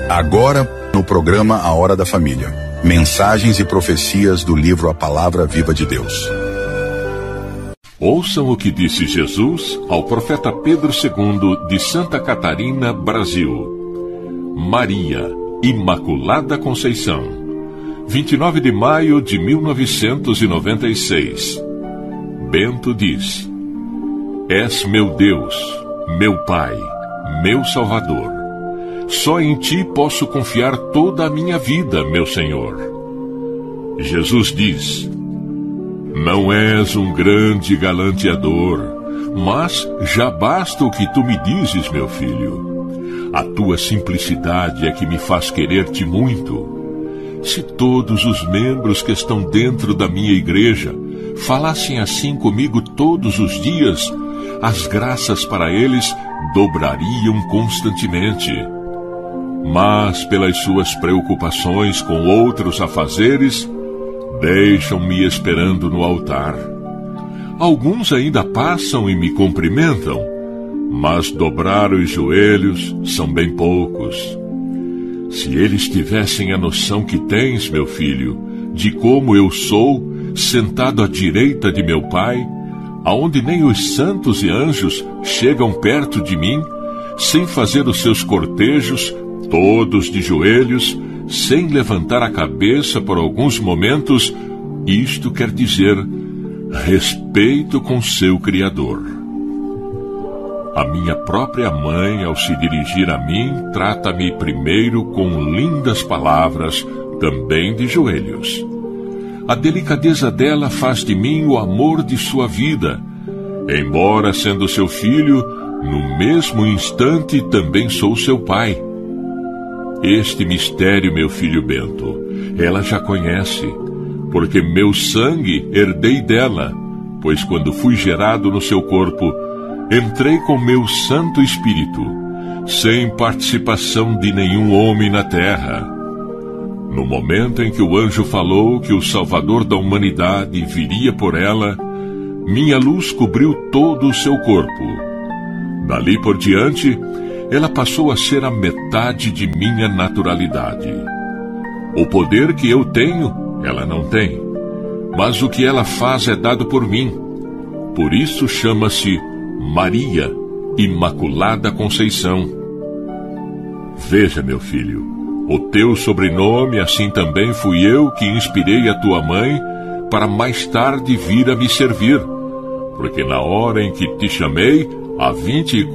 Agora, no programa A Hora da Família, mensagens e profecias do livro A Palavra Viva de Deus. Ouçam o que disse Jesus ao profeta Pedro II de Santa Catarina, Brasil. Maria, Imaculada Conceição, 29 de maio de 1996. Bento diz: És meu Deus, meu Pai, meu Salvador. Só em Ti posso confiar toda a minha vida, meu Senhor. Jesus diz: Não és um grande galanteador, mas já basta o que Tu me dizes, meu filho. A Tua simplicidade é que me faz querer-Te muito. Se todos os membros que estão dentro da minha igreja falassem assim comigo todos os dias, as graças para eles dobrariam constantemente. Mas, pelas suas preocupações com outros afazeres, deixam-me esperando no altar. Alguns ainda passam e me cumprimentam, mas dobrar os joelhos são bem poucos. Se eles tivessem a noção que tens, meu filho, de como eu sou, sentado à direita de meu Pai, aonde nem os santos e anjos chegam perto de mim, sem fazer os seus cortejos, todos de joelhos, sem levantar a cabeça por alguns momentos, isto quer dizer respeito com seu Criador. A minha própria mãe, ao se dirigir a mim, trata-me primeiro com lindas palavras, também de joelhos. A delicadeza dela faz de mim o amor de sua vida. Embora sendo seu filho, no mesmo instante também sou seu pai. Este mistério, meu filho Bento, ela já conhece, porque meu sangue herdei dela, pois quando fui gerado no seu corpo, entrei com meu Santo Espírito, sem participação de nenhum homem na terra. No momento em que o anjo falou que o Salvador da humanidade viria por ela, minha luz cobriu todo o seu corpo. Dali por diante, ela passou a ser a metade de minha naturalidade. O poder que eu tenho, ela não tem, mas o que ela faz é dado por mim. Por isso chama-se Maria, Imaculada Conceição. Veja, meu filho, o teu sobrenome, assim também fui eu que inspirei a tua mãe para mais tarde vir a me servir, porque na hora em que te chamei, há 24